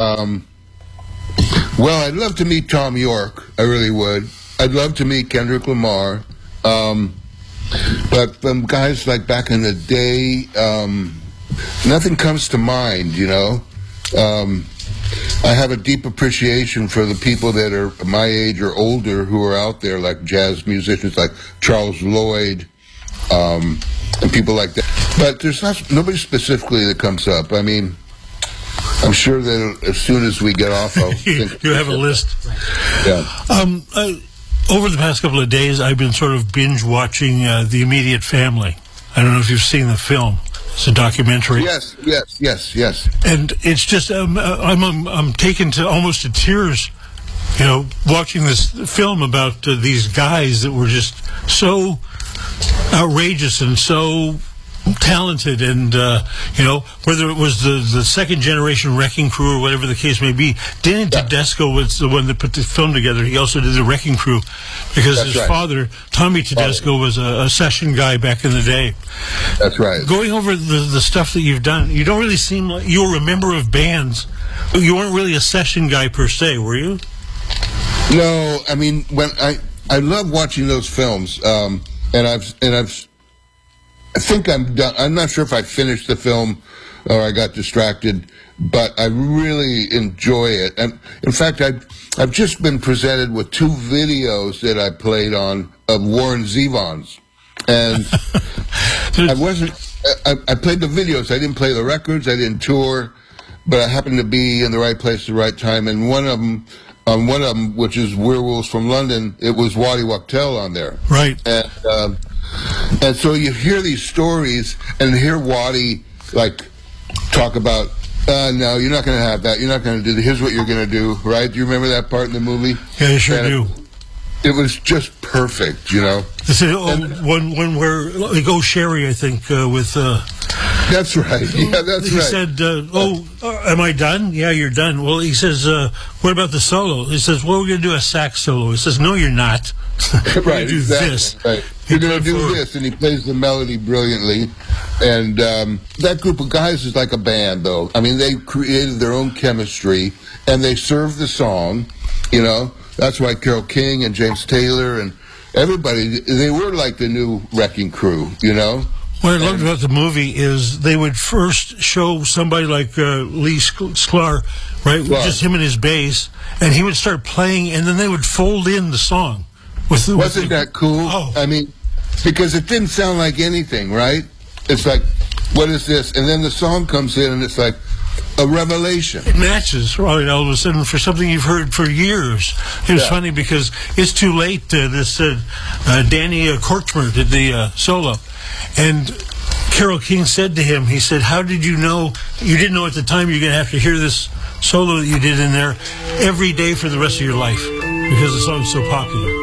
Well, I'd love to meet Tom York. I really would. I'd love to meet Kendrick Lamar. But guys like back in the day, nothing comes to mind, you know. I have a deep appreciation for the people that are my age or older who are out there, like jazz musicians like Charles Lloyd, and people like that. But there's nobody specifically that comes up. I mean, I'm sure that as soon as we get off, I'll think you have a list. Yeah. Over the past couple of days, I've been sort of binge watching The Immediate Family. I don't know if you've seen the film. It's a documentary. Yes. And it's just I'm taken to almost to tears, you know, watching this film about these guys that were just so outrageous and so talented, and you know, whether it was the second generation Wrecking Crew or whatever the case may be. Danny Tedesco was the one that put the film together. He also did the Wrecking Crew because his father, Tommy Tedesco, was a session guy back in the day. That's right. Going over the stuff that you've done, you don't really seem like you were a member of bands. You weren't really a session guy per se, were you? No, I mean, when I love watching those films, and I think I'm done. I'm not sure if I finished the film or I got distracted, but I really enjoy it. And in fact, I've just been presented with 2 videos that I played on of Warren Zevon's, and I played the videos. I didn't play the records. I didn't tour, but I happened to be in the right place at the right time. And one of them, which is Werewolves from London, it was Waddy Wachtel on there. Right. And so you hear these stories and hear Waddy like talk about, no, you're not going to have that. You're not going to do that. Here's what you're going to do, right? Do you remember that part in the movie? Yeah, I sure do. It was just perfect, you know. This is one where like Sherry, I think, with. That's right. Yeah, that's right. He said, am I done? Yeah, you're done. Well, he says, what about the solo? He says, well, we're going to do a sax solo. He says, no, you're not. We're going to do this. Right. You're going to do this. And he plays the melody brilliantly. And that group of guys is like a band, though. I mean, they created their own chemistry, and they serve the song, you know. That's why Carole King and James Taylor and everybody, they were like the new Wrecking Crew, you know. What I loved about the movie is they would first show somebody like Lee Sklar, right, with just him and his bass, and he would start playing, and then they would fold in the song. Wasn't that cool? Oh. I mean, because it didn't sound like anything, right? It's like, what is this? And then the song comes in, and it's like a revelation. It matches, right, all of a sudden, for something you've heard for years. It was funny because It's Too Late, this Danny Kortchmer did the solo. And Carole King said to him, he said, how did you know, you didn't know at the time you're going to have to hear this solo that you did in there every day for the rest of your life because the song's so popular.